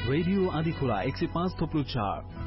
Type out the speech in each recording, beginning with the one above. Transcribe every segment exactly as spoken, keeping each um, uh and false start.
Radio Andhikhola एक सय पाँच थोप्लो चार।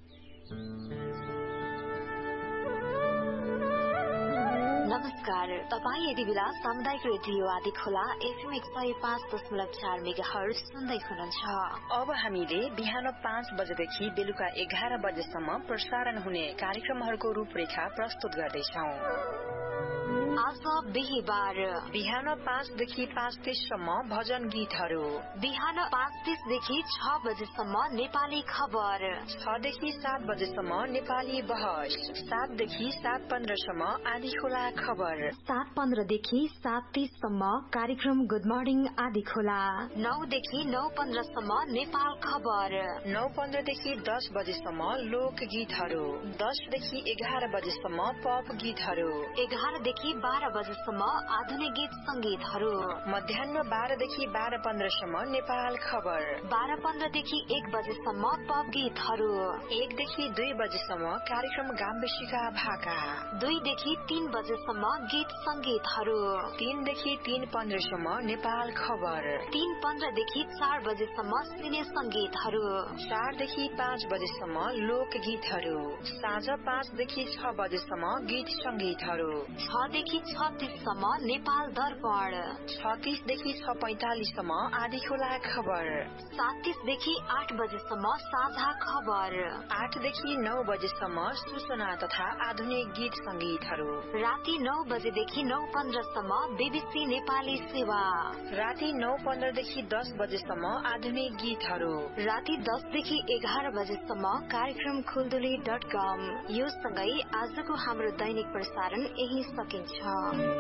नमस्कार, तपाईँ यति बेला सामुदायिक रेडियो आँधीखोला एफएम एक सय पाँच दशमलव चार मेगा हर्ज सुन्दै हुनुहुन्छ। अब हामीले बिहान पाँच बजेदेखि बेलुका एघार बजेसम्म प्रसारण हुने कार्यक्रमहरूको रूपरेखा प्रस्तुत गर्दैछौ। आज बिहीबार बिहान पाँचदेखि पाँच तीससम्म भजन गीतहरू, बिहान पाँच तीसदेखि छ बजेसम्म नेपाली खबर, छदेखि सात बजेसम्म नेपाली बहस, सातदेखि सात पन्ध्रसम्म आँधीखोला खबर, सात पन्ध्रदेखि सात तीससम्म कार्यक्रम गुड मर्निङ आँधीखोला, नौदेखि नौ पन्ध्रसम्म नेपाल खबर, नौ पन्ध्रदेखि दस बजेसम्म लोक गीतहरू, दसदेखि एघार बजेसम्म पप गीतहरू, एघारदेखि बाह्र बजेसम्म आधुनिक गीत संगीतहरू, मध्याह बाह्रदेखि बाह्र पन्ध्रसम्म नेपाल खबर, बाह्र पन्ध्रदेखि एक बजेसम्म पप गीतहरू, एकदेखि दुई बजेसम्म कार्यक्रम गाम्बेसीका भाका, दुईदेखि तीन बजेसम्म गीत संगीतहरू, तीनदेखि तीन पन्ध्रसम्म नेपाल खबर, तीन पन्ध्रदेखि चार बजेसम्म सिने संगीतहरू, चारदेखि पाँच बजेसम्म लोक गीतहरू, साँझ पाँचदेखि छ बजेसम्म गीत संगीतहरू, छदेखि छत्तीससम्म नेपाल दर्पण, छत्तीसदेखि छ पैंतालिससम्म आँधीखोला खबर, साततीसदेखि आठ बजेसम्म साझा खबर, आठदेखि नौ बजेसम्म सूचना तथा आधुनिक गीत संगीतहरू, राति नौ बजेदेखि नौ पन्ध्रसम्म बीबीसी नेपाली सेवा, राति नौ पन्ध्रदेखि दस बजेसम्म आधुनिक गीतहरू, राति दसदेखि एघार बजेसम्म कार्यक्रम खुलदुली डट कम। यो सँगै आजको हाम्रो दैनिक प्रसारण यही सकिन्छ।